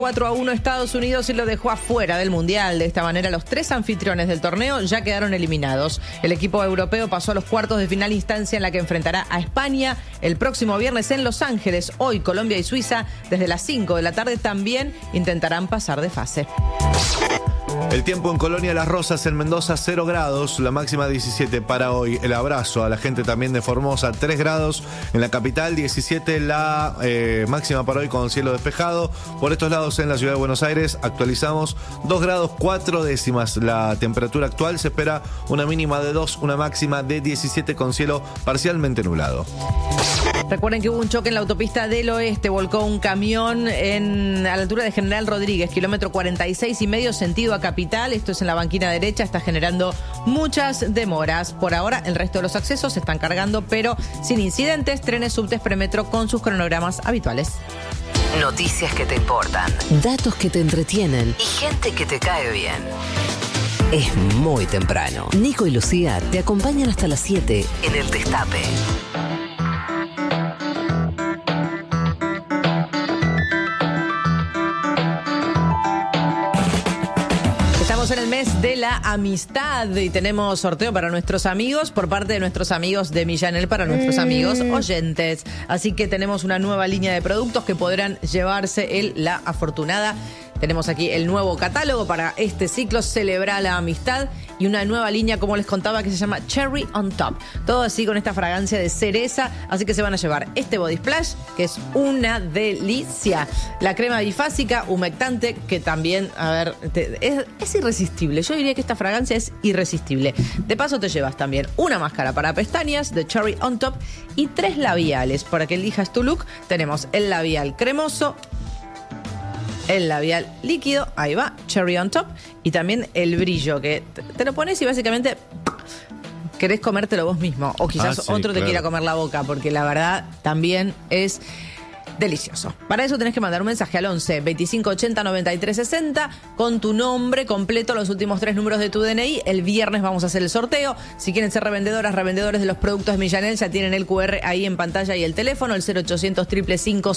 4-1 Estados Unidos y lo dejó afuera del Mundial. De esta manera, los 3 anfitriones del torneo ya quedaron eliminados. El equipo europeo pasó a los cuartos de final, instancia en la que enfrentará a España el próximo viernes en Los Ángeles. Hoy Colombia y Suiza, desde las 5 de la tarde, también intentarán pasar de fase. El tiempo en Colonia Las Rosas, en Mendoza, 0 grados, la máxima 17 para hoy. El abrazo a la gente también de Formosa, 3 grados. En la capital, 17 la máxima para hoy con cielo despejado. Por estos lados en la ciudad de Buenos Aires actualizamos 2 grados 4 décimas la temperatura actual. Se espera una mínima de 2, una máxima de 17 con cielo parcialmente nublado. Recuerden que hubo un choque en la autopista del Oeste, volcó un camión a la altura de General Rodríguez, kilómetro 46,5 sentido a Capital. Esto es en la banquina derecha, está generando muchas demoras. Por ahora el resto de los accesos se están cargando, pero sin incidentes. Trenes, subtes, premetro con sus cronogramas habituales. Noticias que te importan, datos que te entretienen y gente que te cae bien. Es muy temprano. Nico y Lucía te acompañan hasta las 7 en El Destape. Estamos en el mes de la amistad y tenemos sorteo para nuestros amigos por parte de nuestros amigos de Millanel para nuestros amigos oyentes. Así que tenemos una nueva línea de productos que podrán llevarse la afortunada. Tenemos aquí el nuevo catálogo para este ciclo, Celebra la Amistad, y una nueva línea, como les contaba, que se llama Cherry on Top. Todo así con esta fragancia de cereza, así que se van a llevar este Body Splash, que es una delicia. La crema bifásica, humectante, que también, a ver, es irresistible. Yo diría que esta fragancia es irresistible. De paso te llevas también una máscara para pestañas de Cherry on Top y 3 labiales. Para que elijas tu look, tenemos el labial cremoso, el labial líquido, ahí va, Cherry on Top, y también el brillo, que te lo pones y básicamente querés comértelo vos mismo, o quizás sí, otro te claro, quiera comer la boca, porque la verdad también es delicioso. Para eso tenés que mandar un mensaje al 11 25 80 93 60 con tu nombre completo, los últimos 3 números de tu DNI. El viernes vamos a hacer el sorteo. Si quieren ser revendedores de los productos de Millanel, ya tienen el QR ahí en pantalla y el teléfono, el 0800 555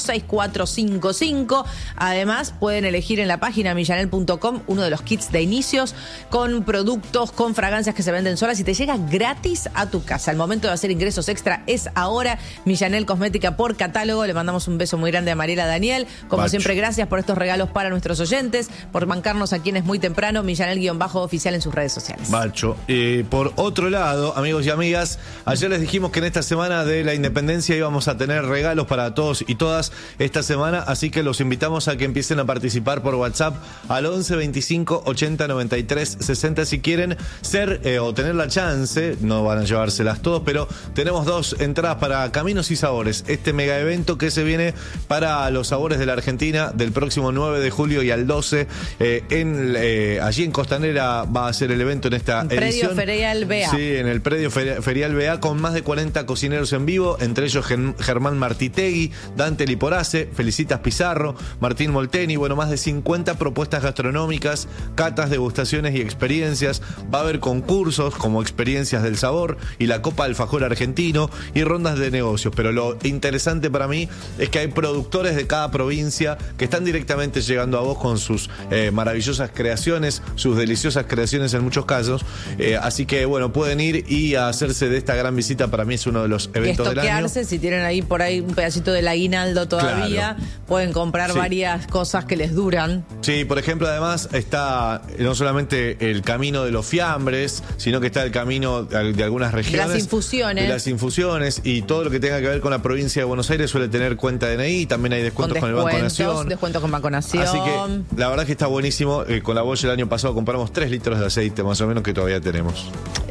6455. Además, pueden elegir en la página millanel.com uno de los kits de inicios con productos, con fragancias que se venden solas y te llega gratis a tu casa. El momento de hacer ingresos extra es ahora. Millanel Cosmética por catálogo. Le mandamos un beso muy grande a Mariela Daniel. Como siempre, gracias por estos regalos para nuestros oyentes, por bancarnos a quienes muy temprano. Millanel_oficial en sus redes sociales. Bacho. Por otro lado, amigos y amigas, ayer les dijimos que en esta semana de la independencia íbamos a tener regalos para todos y todas esta semana, así que los invitamos a que empiecen a participar por WhatsApp al 11 25 80 93 60 si quieren ser o tener la chance. No van a llevárselas todos, pero tenemos 2 entradas para Caminos y Sabores, este mega evento que se viene para los sabores de la Argentina del próximo 9 de julio y al 12 allí en Costanera va a ser el evento en esta edición. Predio Ferial BA. Sí, en el predio Ferial BA, con más de 40 cocineros en vivo, entre ellos Germán Martitegui, Dante Liporace, Felicitas Pizarro, Martín Molteni, bueno, más de 50 propuestas gastronómicas, catas, degustaciones y experiencias. Va a haber concursos como Experiencias del Sabor y la Copa Alfajor Argentino y rondas de negocios, pero lo interesante para mí es que hay productores de cada provincia que están directamente llegando a vos con sus maravillosas creaciones, sus deliciosas creaciones en muchos casos, así que bueno, pueden ir y hacerse de esta gran visita. Para mí es uno de los eventos del año. Si tienen ahí por ahí un pedacito del aguinaldo todavía, claro, pueden comprar varias cosas que les duran. Sí, por ejemplo, además está no solamente el camino de los fiambres, sino que está el camino de algunas regiones, de las infusiones y todo lo que tenga que ver con la provincia de Buenos Aires suele tener cuenta de DNI. También hay descuentos con el Banco Nación. Descuentos con Banco Nación. Así que la verdad que está buenísimo. Con la Boya el año pasado compramos 3 litros de aceite más o menos, que todavía tenemos.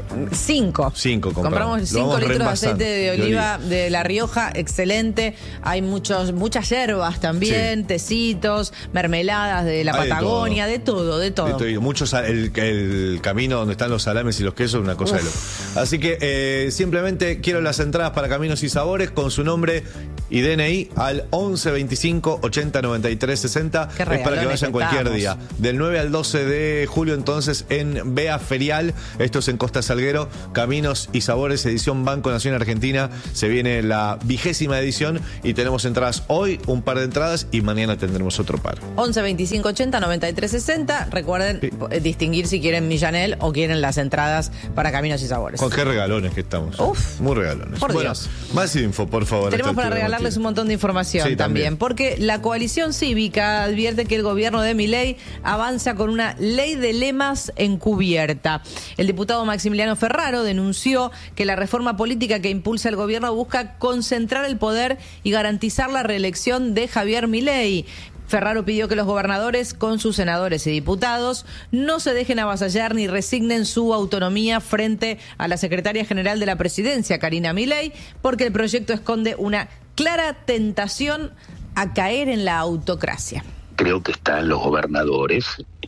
5 compramos 5 litros de aceite de oliva de La Rioja, excelente. Hay muchas hierbas también, tecitos, mermeladas de la Patagonia, de todo. Muchos, el camino donde están los salames y los quesos, una cosa de loco. Así que simplemente quiero las entradas para Caminos y Sabores con su nombre y DNI al 11 25 80 93 60. Es para que vayan cualquier día. Del 9 al 12 de julio entonces en BA Ferial. Esto es en Costa Salguero. Salguero, Caminos y Sabores, edición Banco Nación Argentina. Se viene la 20ª edición y tenemos entradas hoy, un par de entradas, y mañana tendremos otro par. 11 25 80 93 60. Recuerden distinguir si quieren Millanel o quieren las entradas para Caminos y Sabores. Con qué regalones que estamos. Uf, muy regalones. Por bueno, Dios. Más info, por favor. Tenemos para regalarles un montón de información también, porque la coalición cívica advierte que el gobierno de Milei avanza con una ley de lemas encubierta. El diputado Maximiliano Ferraro denunció que la reforma política que impulsa el gobierno busca concentrar el poder y garantizar la reelección de Javier Milei. Ferraro pidió que los gobernadores, con sus senadores y diputados, no se dejen avasallar ni resignen su autonomía frente a la secretaria general de la presidencia, Karina Milei, porque el proyecto esconde una clara tentación a caer en la autocracia. Creo que están los gobernadores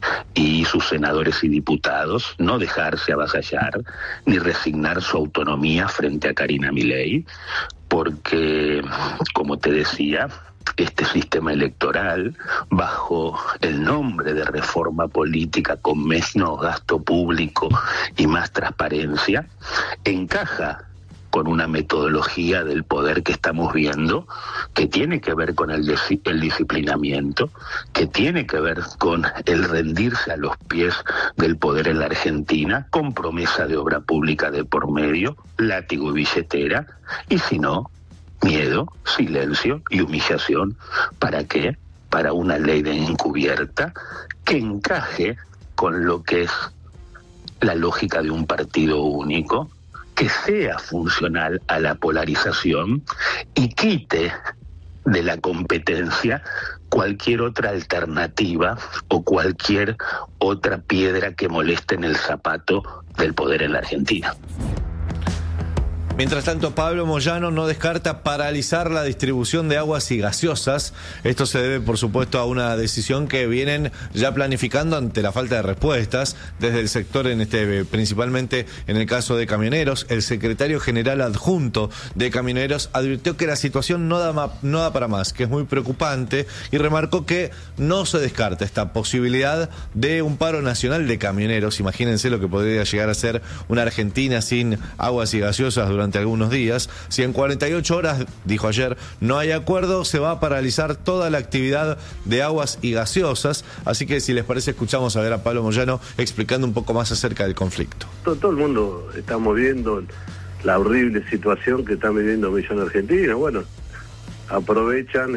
y sus senadores y diputados no dejarse avasallar ni resignar su autonomía frente a Karina Milei, porque, como te decía, este sistema electoral, bajo el nombre de reforma política con menos gasto público y más transparencia, encaja con una metodología del poder que estamos viendo, que tiene que ver con el disciplinamiento, que tiene que ver con el rendirse a los pies del poder en la Argentina, con promesa de obra pública de por medio, látigo y billetera, y si no, miedo, silencio y humillación. ¿Para qué? Para una ley de encubierta que encaje con lo que es la lógica de un partido único, que sea funcional a la polarización y quite de la competencia cualquier otra alternativa o cualquier otra piedra que moleste en el zapato del poder en la Argentina. Mientras tanto, Pablo Moyano no descarta paralizar la distribución de aguas y gaseosas. Esto se debe, por supuesto, a una decisión que vienen ya planificando ante la falta de respuestas desde el sector, principalmente en el caso de camioneros. El secretario general adjunto de camioneros advirtió que la situación no da para más, que es muy preocupante, y remarcó que no se descarta esta posibilidad de un paro nacional de camioneros. Imagínense lo que podría llegar a ser una Argentina sin aguas y gaseosas durante algunos días. Si en 48 horas, dijo ayer, no hay acuerdo, se va a paralizar toda la actividad de aguas y gaseosas. Así que, si les parece, escuchamos a ver a Pablo Moyano explicando un poco más acerca del conflicto. Todo el mundo estamos viendo la horrible situación que están viviendo millones de argentinos. Bueno, aprovechan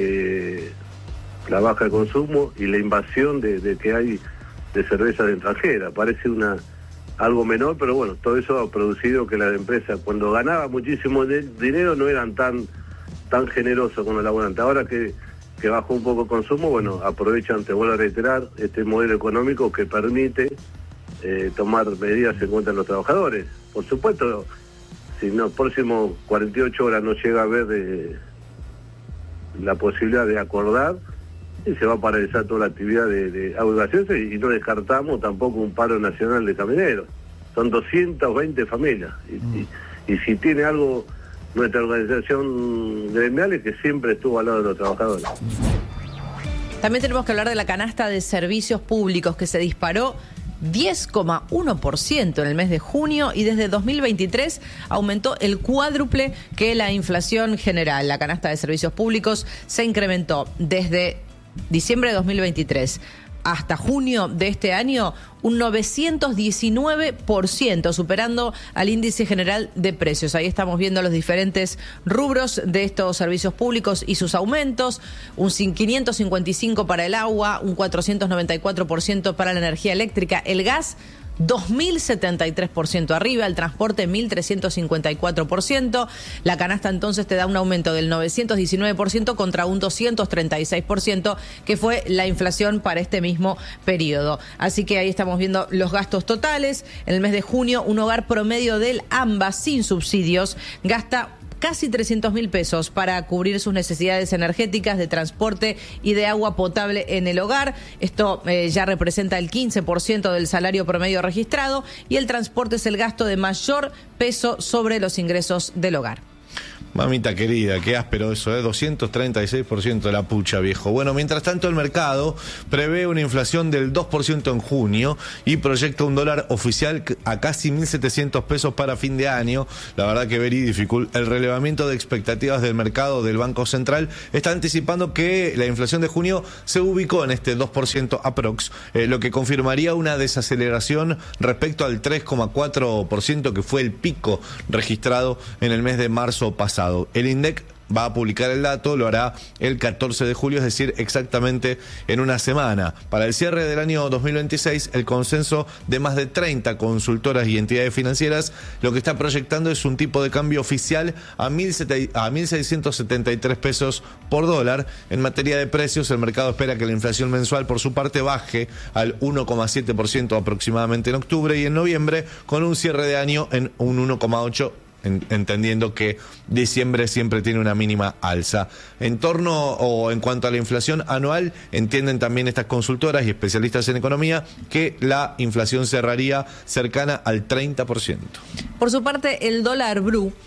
la baja de consumo y la invasión de que hay de cervezas extranjeras. Parece algo menor, pero bueno, todo eso ha producido que las empresas, cuando ganaban muchísimo dinero, no eran tan generosos con el abonante. Ahora que bajó un poco el consumo, bueno, aprovechan, te vuelvo a reiterar, este modelo económico que permite tomar medidas en cuenta de los trabajadores. Por supuesto, si en los próximos 48 horas no llega a haber la posibilidad de acordar, y se va a paralizar toda la actividad de agua y gaseosa, y no descartamos tampoco un paro nacional de camioneros. Son 220 familias. Y si tiene algo nuestra organización gremial, es que siempre estuvo al lado de los trabajadores. También tenemos que hablar de la canasta de servicios públicos, que se disparó 10,1% en el mes de junio y desde 2023 aumentó el cuádruple que la inflación general. La canasta de servicios públicos se incrementó desde diciembre de 2023 hasta junio de este año un 919%, superando al índice general de precios. Ahí estamos viendo los diferentes rubros de estos servicios públicos y sus aumentos: un 555% para el agua, un 494% para la energía eléctrica, el gas 2.073% arriba, el transporte 1.354%. La canasta entonces te da un aumento del 919% contra un 236% que fue la inflación para este mismo periodo. Así que ahí estamos viendo los gastos totales. En el mes de junio, un hogar promedio del AMBA sin subsidios gasta casi 300.000 pesos para cubrir sus necesidades energéticas, de transporte y de agua potable en el hogar. Esto ya representa el 15% del salario promedio registrado, y el transporte es el gasto de mayor peso sobre los ingresos del hogar. Mamita querida, qué áspero eso, 236% de la pucha, viejo. Bueno, mientras tanto el mercado prevé una inflación del 2% en junio y proyecta un dólar oficial a casi 1.700 pesos para fin de año. La verdad que very difficult. El relevamiento de expectativas del mercado del Banco Central está anticipando que la inflación de junio se ubicó en este 2% aprox, lo que confirmaría una desaceleración respecto al 3,4% que fue el pico registrado en el mes de marzo pasado. El INDEC va a publicar el dato, lo hará el 14 de julio, es decir, exactamente en una semana. Para el cierre del año 2026, el consenso de más de 30 consultoras y entidades financieras lo que está proyectando es un tipo de cambio oficial a 1.673 pesos por dólar. En materia de precios, el mercado espera que la inflación mensual por su parte baje al 1,7% aproximadamente en octubre y en noviembre, con un cierre de año en un 1,8%. Entendiendo que diciembre siempre tiene una mínima alza. En cuanto a la inflación anual, entienden también estas consultoras y especialistas en economía que la inflación cerraría cercana al 30%. Por su parte, el dólar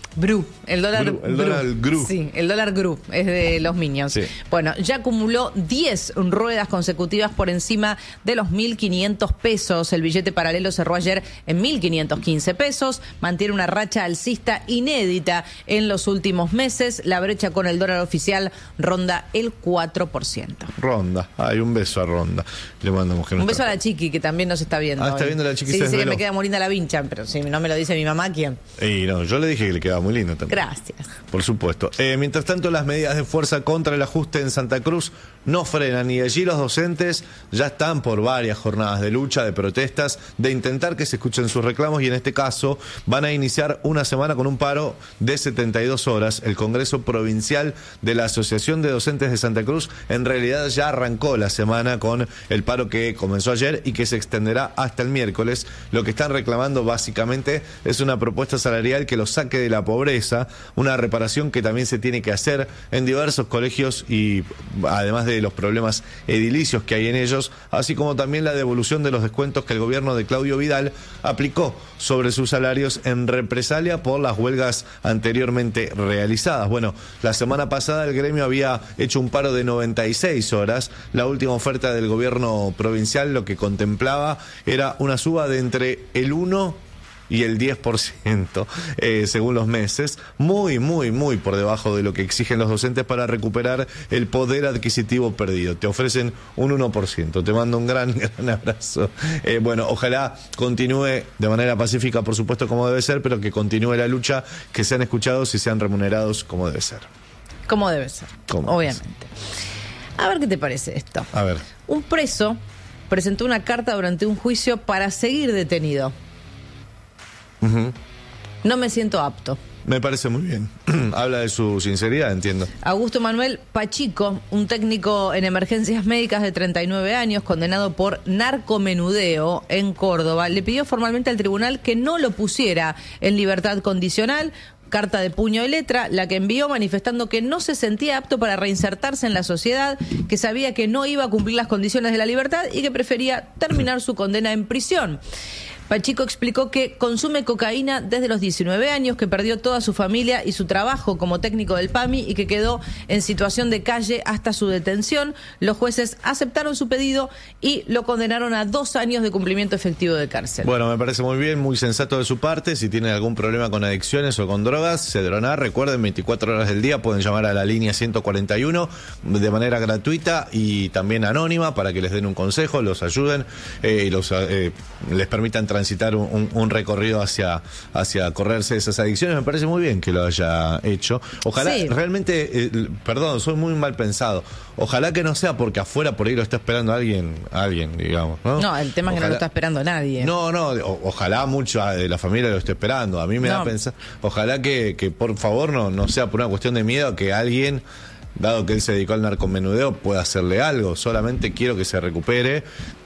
el dólar GRU. Sí, el dólar GRU es de los Minions. Sí. Bueno, ya acumuló 10 ruedas consecutivas por encima de los 1.500 pesos. El billete paralelo cerró ayer en 1.515 pesos. Mantiene una racha alcista inédita en los últimos meses. La brecha con el dólar oficial ronda el 4%. Ronda. Ay, un beso a Ronda. Le mandamos un beso a la Chiqui, que también nos está viendo. Está viendo la Chiqui. Sí, dice que me queda muy linda la vincha, pero si no me lo dice mi mamá, ¿quién? Y no, yo le dije que le quedaba muy lindo también. Gracias. Por supuesto. Mientras tanto, las medidas de fuerza contra el ajuste en Santa Cruz no frenan y allí los docentes ya están por varias jornadas de lucha, de protestas, de intentar que se escuchen sus reclamos y en este caso van a iniciar una semana con un paro de 72 horas. El Congreso Provincial de la Asociación de Docentes de Santa Cruz en realidad ya arrancó la semana con el paro que comenzó ayer y que se extenderá hasta el miércoles. Lo que están reclamando básicamente es una propuesta salarial que los saque de la pobreza, una reparación que también se tiene que hacer en diversos colegios y además de los problemas edilicios que hay en ellos, así como también la devolución de los descuentos que el gobierno de Claudio Vidal aplicó sobre sus salarios en represalia por las huelgas anteriormente realizadas. Bueno, la semana pasada el gremio había hecho un paro de 96 horas. La última oferta del gobierno provincial lo que contemplaba era una suba de entre el 1 y el 10%, según los meses, muy por debajo de lo que exigen los docentes para recuperar el poder adquisitivo perdido. Te ofrecen un 1%. Te mando un gran abrazo. Bueno, ojalá continúe de manera pacífica, por supuesto, como debe ser, pero que continúe la lucha, que sean escuchados y sean remunerados como debe ser. Como debe ser, obviamente. A ver qué te parece esto. A ver. Un preso presentó una carta durante un juicio para seguir detenido. No me siento apto. Me parece muy bien. Habla de su sinceridad, entiendo. Augusto Manuel Pachico, un técnico en emergencias médicas de 39 años, condenado por narcomenudeo en Córdoba, le pidió formalmente al tribunal que no lo pusiera en libertad condicional. Carta de puño y letra, la que envió manifestando que no se sentía apto para reinsertarse en la sociedad, que sabía que no iba a cumplir las condiciones de la libertad y que prefería terminar su condena en prisión. Pachico explicó que consume cocaína desde los 19 años, que perdió toda su familia y su trabajo como técnico del PAMI y que quedó en situación de calle hasta su detención. Los jueces aceptaron su pedido y lo condenaron a 2 años de cumplimiento efectivo de cárcel. Bueno, me parece muy bien, muy sensato de su parte. Si tienen algún problema con adicciones o con drogas, Cedronar, recuerden, 24 horas del día pueden llamar a la línea 141 de manera gratuita y también anónima para que les den un consejo, los ayuden y les permitan transitar un recorrido hacia correrse de esas adicciones. Me parece muy bien que lo haya hecho. Ojalá realmente, perdón, soy muy mal pensado. Ojalá que no sea porque afuera por ahí lo está esperando alguien, digamos, ¿no? No, el tema es que no lo está esperando nadie. No, ojalá mucho de la familia lo esté esperando. A mí me da a pensar, ojalá que por favor no sea por una cuestión de miedo que alguien, dado que él se dedicó al narcomenudeo, pueda hacerle algo. Solamente quiero que se recupere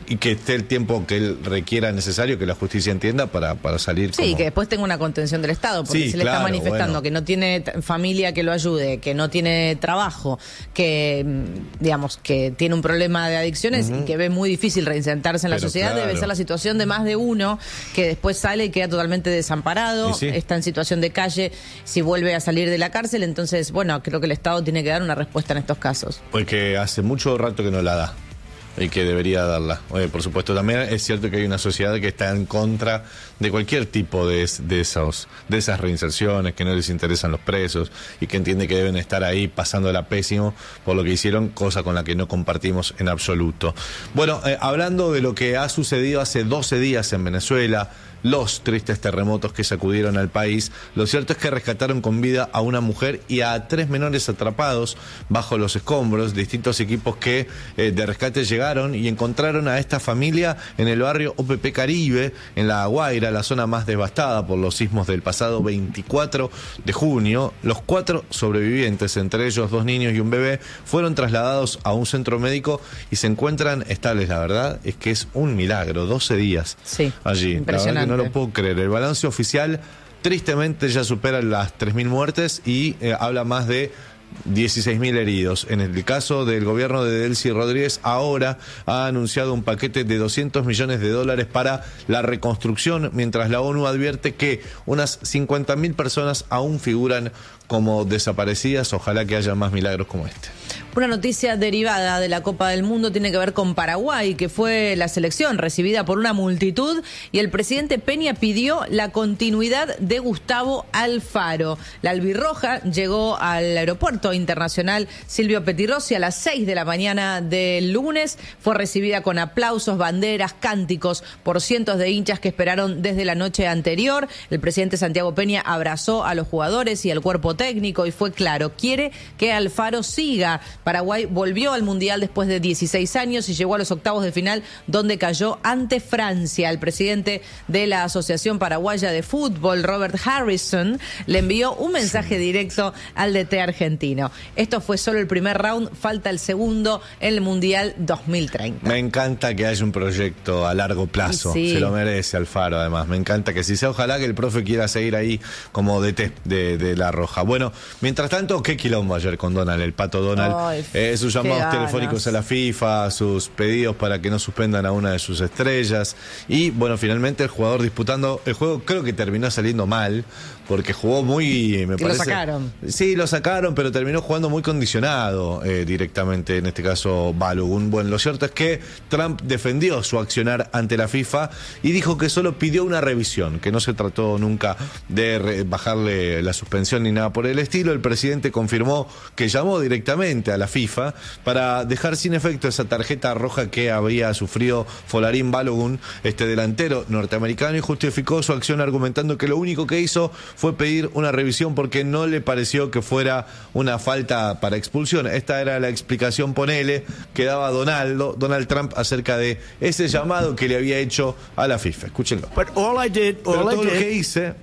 y que esté el tiempo que él requiera necesario, que la justicia entienda para salir. Sí, que después tenga una contención del Estado, porque se le está manifestando que no tiene familia que lo ayude, que no tiene trabajo, que digamos que tiene un problema de adicciones y que ve muy difícil reinsertarse en la sociedad. Debe ser la situación de más de uno que después sale y queda totalmente desamparado, está en situación de calle, si vuelve a salir de la cárcel. Entonces, bueno, creo que el Estado tiene que dar una respuesta en estos casos. Porque hace mucho rato que no la da y que debería darla. Por supuesto, también es cierto que hay una sociedad que está en contra de cualquier tipo de esas reinserciones, que no les interesan los presos y que entiende que deben estar ahí pasándola pésimo por lo que hicieron, cosa con la que no compartimos en absoluto. Bueno, hablando de lo que ha sucedido hace 12 días en Venezuela, los tristes terremotos que sacudieron al país, lo cierto es que rescataron con vida a una mujer y a 3 menores atrapados bajo los escombros. Distintos equipos que de rescate llegaron y encontraron a esta familia en el barrio OPP Caribe, en La Guaira, la zona más devastada por los sismos del pasado 24 de junio. Los 4 sobrevivientes, entre ellos 2 niños y un bebé, fueron trasladados a un centro médico y se encuentran estables. La verdad es que es un milagro, 12 días allí. Impresionante. No lo puedo creer. El balance oficial tristemente ya supera las 3.000 muertes y habla más de 16.000 heridos. En el caso del gobierno de Delcy Rodríguez, ahora ha anunciado un paquete de $200 millones para la reconstrucción, mientras la ONU advierte que unas 50.000 personas aún figuran como desaparecidas. Ojalá que haya más milagros como este. Una noticia derivada de la Copa del Mundo tiene que ver con Paraguay, que fue la selección recibida por una multitud y el presidente Peña pidió la continuidad de Gustavo Alfaro. La albirroja llegó al aeropuerto internacional Silvio Pettirossi a las 6 de la mañana del lunes. Fue recibida con aplausos, banderas, cánticos por cientos de hinchas que esperaron desde la noche anterior. El presidente Santiago Peña abrazó a los jugadores y al cuerpo técnico y fue claro, quiere que Alfaro siga. Paraguay volvió al Mundial después de 16 años y llegó a los octavos de final, donde cayó ante Francia. El presidente de la Asociación Paraguaya de Fútbol, Robert Harrison, le envió un mensaje directo al DT argentino. Esto fue solo el primer round, falta el segundo en el Mundial 2030. Me encanta que haya un proyecto a largo plazo, se lo merece Alfaro además. Me encanta que sí sea, ojalá que el profe quiera seguir ahí como DT de La Roja. Bueno, mientras tanto, qué quilombo ayer con Donald, el pato Donald. Sus llamados telefónicos a la FIFA, sus pedidos para que no suspendan a una de sus estrellas. Y bueno, finalmente el jugador disputando el juego, creo que terminó saliendo mal, porque jugó muy, me parece. Lo sacaron. Sí, lo sacaron, pero terminó jugando muy condicionado directamente, en este caso Balogun. Bueno, lo cierto es que Trump defendió su accionar ante la FIFA y dijo que solo pidió una revisión, que no se trató nunca de bajarle la suspensión ni nada por el estilo. El presidente confirmó que llamó directamente a la FIFA para dejar sin efecto esa tarjeta roja que había sufrido Folarin Balogun, este delantero norteamericano, y justificó su acción argumentando que lo único que hizo fue pedir una revisión porque no le pareció que fuera una falta para expulsión. Esta era la explicación, ponele, que daba Donald Trump acerca de ese llamado que le había hecho a la FIFA. Escúchenlo. Pero todo lo que hice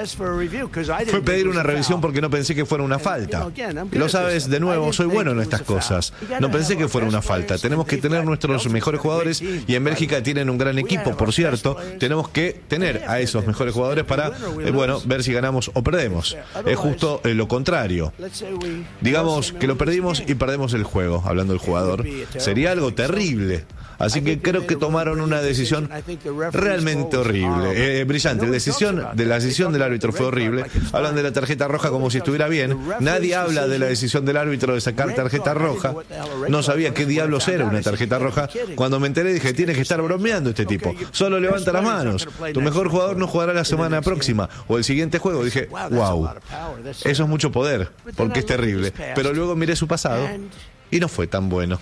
fue pedir una revisión porque no pensé que fuera una falta. Lo sabes, de nuevo, soy bueno en estas cosas. No pensé que fuera una falta. Tenemos que tener nuestros mejores jugadores y en Bélgica tienen un gran equipo, por cierto. Tenemos que tener a esos mejores jugadores para, ver si ganamos o perdemos. Es justo lo contrario. Digamos que lo perdimos y perdemos el juego, hablando del jugador. Sería algo terrible. Así que creo que tomaron una decisión realmente horrible. Brillante. La decisión del árbitro fue horrible. Hablan de la tarjeta roja como si estuviera bien. Nadie habla de la decisión del árbitro de sacar tarjeta roja. No sabía qué diablos era una tarjeta roja. Cuando me enteré dije, tiene que estar bromeando este tipo. Solo levanta las manos. Tu mejor jugador no jugará la semana próxima o el siguiente juego. Dije, wow, eso es mucho poder, porque es terrible. Pero luego miré su pasado y no fue tan bueno.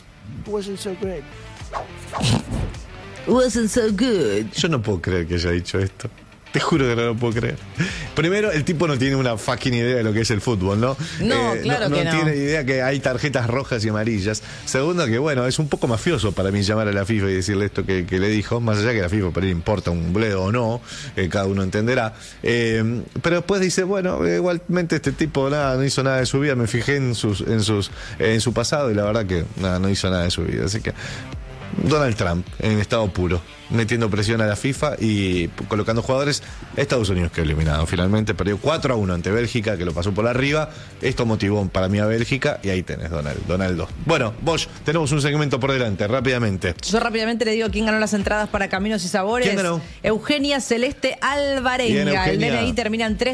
Wasn't so good. Yo no puedo creer que haya dicho esto. Te juro que no lo puedo creer. Primero, el tipo no tiene una fucking idea de lo que es el fútbol, ¿no? No, claro que no. No tiene idea que hay tarjetas rojas y amarillas. Segundo, que bueno, es un poco mafioso para mí llamar a la FIFA y decirle esto que le dijo, más allá que a la FIFA para él importa un bledo o no, cada uno entenderá. Pero después dice, bueno, igualmente este tipo no hizo nada de su vida, me fijé en su pasado y la verdad que nada, no hizo nada de su vida. Así que Donald Trump en estado puro, metiendo presión a la FIFA y colocando jugadores. Estados Unidos quedó eliminado. Finalmente perdió 4-1 ante Bélgica, que lo pasó por arriba. Esto motivó para mí a Bélgica y ahí tenés Donald 2. Bueno, Bosch, tenemos un segmento por delante, rápidamente. Yo rápidamente le digo quién ganó las entradas para Caminos y Sabores. ¿Quién ganó? Eugenia Celeste Alvarenga. Bien, Eugenia. El DNI termina en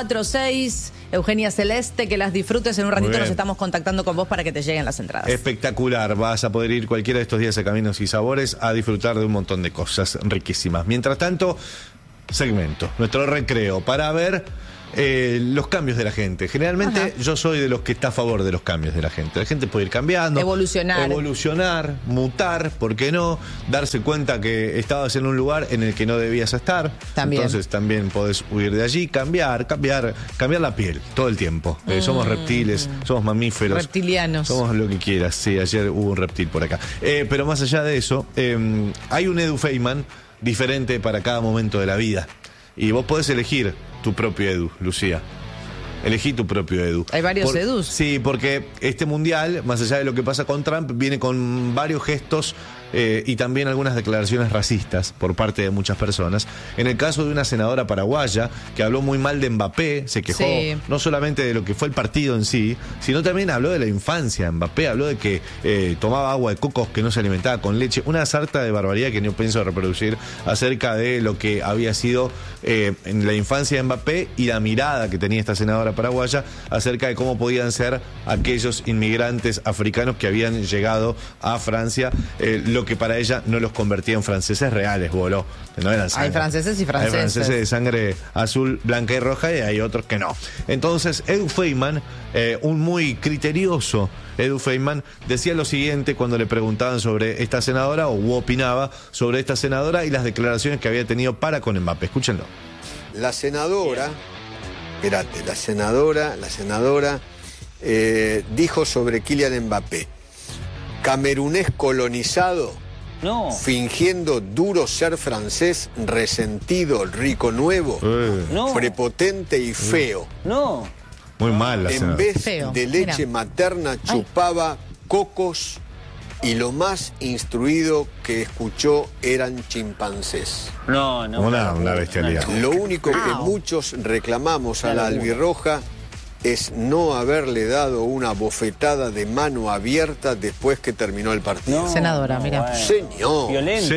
346. Eugenia Celeste, que las disfrutes. En un ratito nos estamos contactando con vos para que te lleguen las entradas. Espectacular, vas a poder ir cualquiera de estos días a Caminos y Sabores a disfrutar de un montón de cosas riquísimas. Mientras tanto, segmento, nuestro recreo, para ver los cambios de la gente. Generalmente yo soy de los que está a favor de los cambios de la gente. La gente puede ir cambiando, evolucionar, mutar, ¿por qué no? Darse cuenta que estabas en un lugar en el que no debías estar. También. Entonces también podés huir de allí, cambiar la piel todo el tiempo. Somos reptiles, somos mamíferos. Reptilianos. Somos lo que quieras. Sí, ayer hubo un reptil por acá. Pero más allá de eso, hay un Edu Feynman diferente para cada momento de la vida. Y vos podés elegir tu propio Edu, Lucía. Elegí tu propio Edu. Hay varios Edus. Sí, porque este mundial, más allá de lo que pasa con Trump, viene con varios gestos y también algunas declaraciones racistas por parte de muchas personas. En el caso de una senadora paraguaya que habló muy mal de Mbappé, se quejó no solamente de lo que fue el partido en sí, sino también habló de la infancia. Mbappé habló de que tomaba agua de cocos, que no se alimentaba con leche. Una sarta de barbaridad que no pienso reproducir acerca de lo que había sido en la infancia de Mbappé y la mirada que tenía esta senadora paraguaya acerca de cómo podían ser aquellos inmigrantes africanos que habían llegado a Francia, lo que para ella no los convertía en franceses reales, boludo. No eran sangre. Hay franceses y franceses. Hay franceses de sangre azul, blanca y roja, y hay otros que no. Entonces, Edu Feynman, un muy criterioso Edu Feynman, decía lo siguiente cuando le preguntaban sobre esta senadora, o opinaba sobre esta senadora y las declaraciones que había tenido para con Mbappé. Escúchenlo. La senadora dijo sobre Kylian Mbappé: camerunés colonizado, fingiendo duro ser francés, resentido, rico nuevo, prepotente y feo. Muy mal la senadora. En vez de leche materna chupaba cocos y lo más instruido que escuchó eran chimpancés. Una bestialidad. Lo único que muchos reclamamos a la albirroja es no haberle dado una bofetada de mano abierta después que terminó el partido. Senadora, mira. Señor.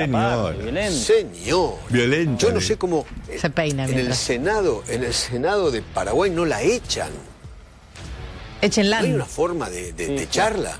Señor. Violenta. Yo no sé cómo se peina en el Senado de Paraguay no la echan. Échenla. ¿No hay una forma de echarla?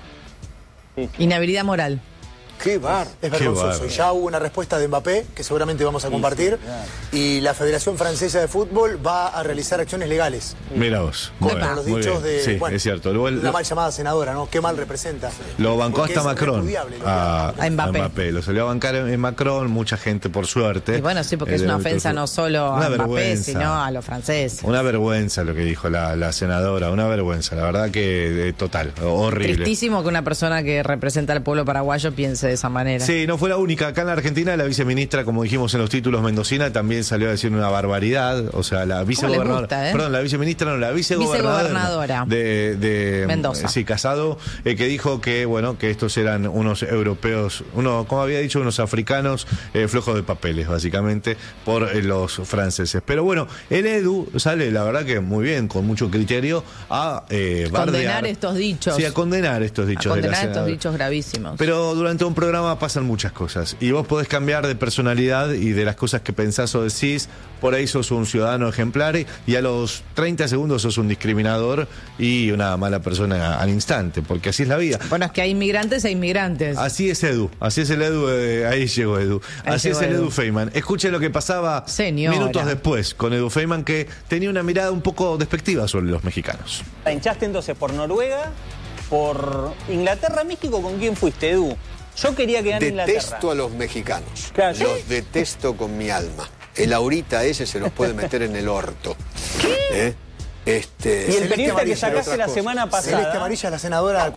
Inhabilidad moral. ¡Qué bar! Es vergonzoso. Y ya hubo una respuesta de Mbappé, que seguramente vamos a compartir, y la Federación Francesa de Fútbol va a realizar acciones legales. Mira vos. Contra los dichos de... Sí, es cierto. La mal llamada senadora, ¿no? Qué mal representa. Lo bancó hasta Macron. A Mbappé. Lo salió a bancar en Macron, mucha gente, por suerte. Y bueno, sí, porque es una ofensa no solo a Mbappé, sino a los franceses. Una vergüenza lo que dijo la senadora, una vergüenza. La verdad que total, horrible. Tristísimo que una persona que representa al pueblo paraguayo piense de esa manera. Sí, no fue la única. Acá en la Argentina la viceministra, como dijimos en los títulos, mendocina, también salió a decir una barbaridad. O sea, la vicegobernadora. Perdón, la viceministra no, la vicegobernadora de Mendoza. Sí, Casado, que dijo que, bueno, que estos eran unos europeos, como había dicho, unos africanos flojos de papeles, básicamente, por los franceses. Pero bueno, el Edu sale, la verdad que muy bien, con mucho criterio, a condenar estos dichos. Sí, a condenar estos dichos. A condenar estos dichos gravísimos. Pero durante un programa pasan muchas cosas y vos podés cambiar de personalidad y de las cosas que pensás o decís. Por ahí sos un ciudadano ejemplar y a los 30 segundos sos un discriminador y una mala persona al instante, porque así es la vida. Bueno, es que hay inmigrantes e inmigrantes. Así es Edu, así es el Edu, ahí llegó Edu. Así es el Edu Feynman. Escuchen lo que pasaba minutos después con Edu Feynman, que tenía una mirada un poco despectiva sobre los mexicanos. ¿La hinchaste entonces por Noruega, por Inglaterra, México? ¿Con quién fuiste, Edu? Yo quería que gane Inglaterra. Detesto a los mexicanos. Claro, ¿sí? Los detesto con mi alma. El ahorita ese se los puede meter en el orto. ¿Qué? Y el periodista que sacaste la semana pasada. Celeste Amarilla, la senadora.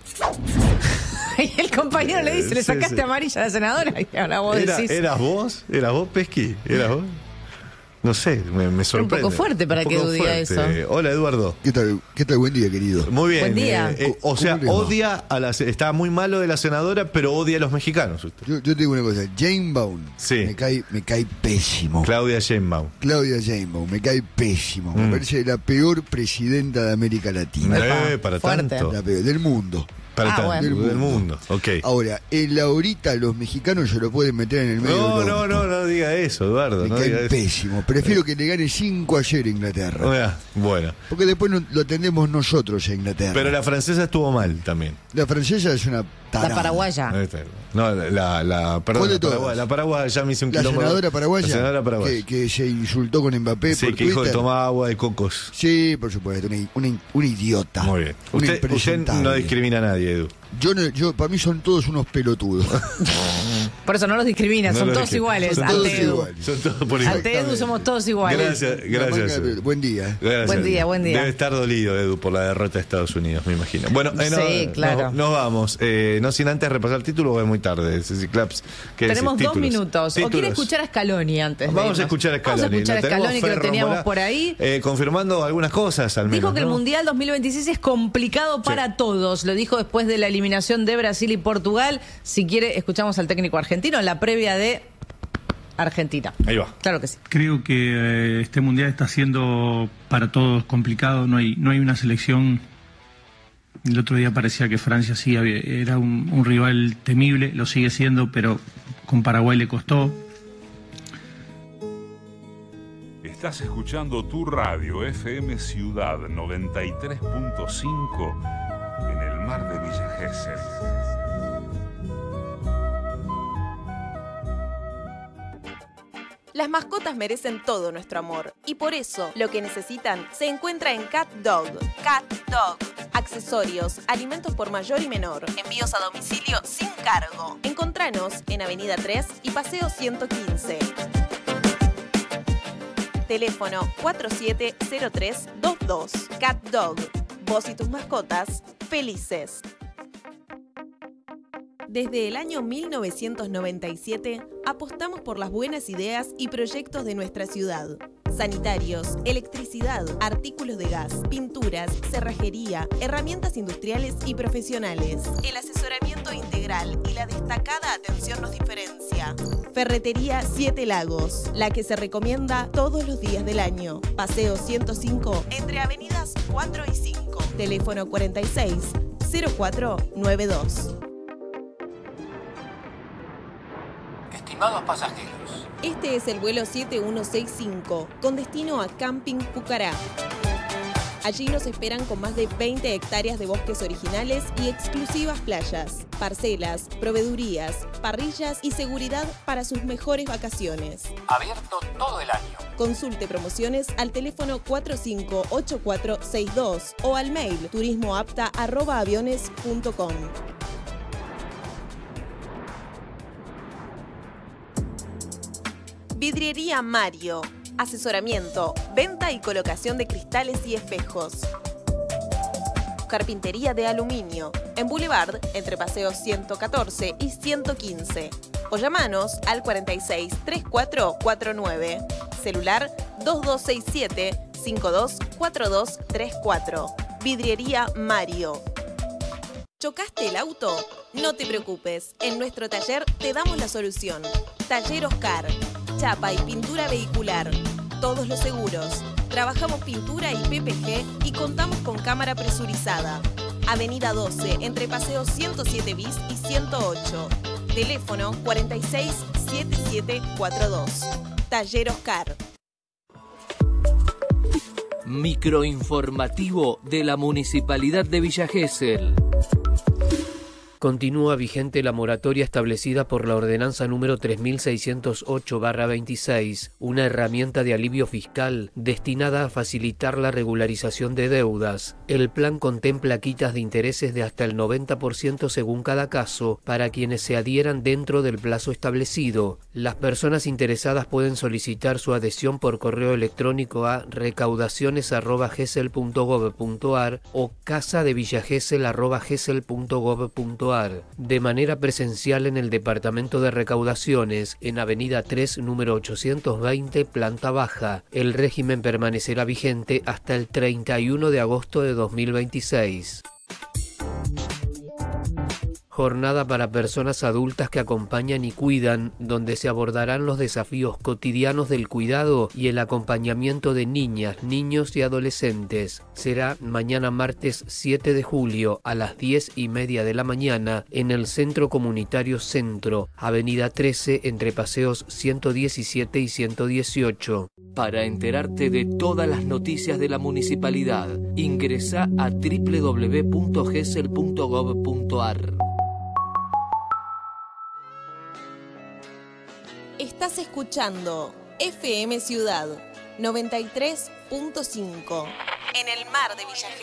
Y el compañero le dice, le sacaste amarilla a la senadora. Y ahora vos decís. ¿Eras vos? ¿Eras vos, Pesqui? ¿Eras vos? No sé, me sorprende. Un poco fuerte para que Edu diga eso. Hola, Eduardo. ¿Qué tal? Buen día, querido. Muy bien. Buen día. O sea, ¿Cómo le va? odia a la... Está muy malo de la senadora, pero odia a los mexicanos. Usted. Yo te digo una cosa, Jane Baum Sí. me cae pésimo. Claudia Sheinbaum. Claudia Jane Baum me cae pésimo. Me parece la peor presidenta de América Latina. Para fuerte. tanto. La peor, del mundo. Para tanto. bueno. Del mundo. Ok. Ahora, el ahorita los mexicanos se lo pueden meter en el medio del orto. No diga eso, Eduardo. Me No diga cae eso. pésimo. Prefiero que le gane 5 ayer a Inglaterra. Bueno. Porque después lo atendemos nosotros a Inglaterra. Pero la francesa estuvo mal también. La francesa es una tarada. La paraguaya. No, perdón, ¿Cuál de todas? la paraguaya ya me hizo un La quilombo. senadora paraguaya, La senadora paraguaya. que se insultó con Mbappé Sí, por que dijo que Twitter. tomaba agua de cocos. Sí, por supuesto, una idiota. Muy bien. Una Usted impresentable. no discrimina a nadie, Edu. Para mí son todos unos pelotudos. Por eso no los discrimina, No son los todos discrimina. iguales. Son todos Ante Edu. iguales. Son todos por igual. Ante Edu somos todos iguales. Gracias. Buen día. Gracias. Buen día. Debe estar dolido, Edu, por la derrota de Estados Unidos, me imagino. Bueno, Sí, claro. nos vamos. No sin antes repasar el título, o es muy tarde. Ceci Claps, ¿qué Tenemos decís? 2 minutos. ¿O quiere Títulos. escuchar a Scaloni antes? de Vamos a irnos? escuchar a Scaloni. Vamos a escuchar a tenemos Scaloni, que lo Fer teníamos Rombolá, por ahí. confirmando algunas cosas, al menos. Dijo que el ¿no? Mundial 2026 es complicado para todos. Lo dijo después de la eliminación de Brasil y Portugal. Si quiere, escuchamos al técnico argentino en la previa de Argentina. Ahí va. Claro que sí. Creo que este mundial está siendo para todos complicado. No hay una selección. El otro día parecía que Francia sí era un rival temible, lo sigue siendo, pero con Paraguay le costó. Estás escuchando tu radio FM Ciudad 93.5 en el mar de Villa Gesell. Las mascotas merecen todo nuestro amor y por eso lo que necesitan se encuentra en Cat Dog. Cat Dog. Accesorios, alimentos por mayor y menor, envíos a domicilio sin cargo. Encontranos en Avenida 3 y Paseo 115. Teléfono 470322. Cat Dog. Vos y tus mascotas felices. Desde el año 1997 apostamos por las buenas ideas y proyectos de nuestra ciudad. Sanitarios, electricidad, artículos de gas, pinturas, cerrajería, herramientas industriales y profesionales. El asesoramiento integral y la destacada atención nos diferencia. Ferretería Siete Lagos, la que se recomienda todos los días del año. Paseo 105, entre avenidas 4 y 5. Teléfono 46 0492. Estimados pasajeros, Este es el vuelo 7165, con destino a Camping Pucará. Allí nos esperan con más de 20 hectáreas de bosques originales y exclusivas playas, parcelas, proveedurías, parrillas y seguridad para sus mejores vacaciones. abierto todo el año. Consulte promociones al teléfono 458462 o al mail turismoapta@aviones.com. Vidriería Mario. Asesoramiento, venta y colocación de cristales y espejos. Carpintería de aluminio. En Boulevard, entre Paseos 114 y 115. O llamanos al 46 3449. Celular 2267 524234. Vidriería Mario. ¿Chocaste el auto? No te preocupes, en nuestro taller te damos la solución. Taller Oscar, chapa y pintura vehicular, todos los seguros. Trabajamos pintura y PPG y contamos con cámara presurizada. Avenida 12, entre Paseos 107 bis y 108. Teléfono 467742. Taller Oscar. Microinformativo de la Municipalidad de Villa Gesell. Continúa vigente la moratoria establecida por la ordenanza número 3608/26, una herramienta de alivio fiscal destinada a facilitar la regularización de deudas. El plan contempla quitas de intereses de hasta el 90% según cada caso para quienes se adhieran dentro del plazo establecido. Las personas interesadas pueden solicitar su adhesión por correo electrónico a recaudaciones@gesell.gov.ar o casadevillagesell@gesell.gov.ar. gesel.gov.ar. De manera presencial en el Departamento de Recaudaciones, en Avenida 3, número 820, planta baja. El régimen permanecerá vigente hasta el 31 de agosto de 2026. Jornada para personas adultas que acompañan y cuidan, donde se abordarán los desafíos cotidianos del cuidado y el acompañamiento de niñas, niños y adolescentes. Será mañana martes 7 de julio a las 10:30 de la mañana en el Centro Comunitario Centro, Avenida 13, entre paseos 117 y 118. Para enterarte de todas las noticias de la municipalidad, ingresa a www.gesel.gov.ar. Estás escuchando FM Ciudad 93.5 en el mar de Villa Gesell.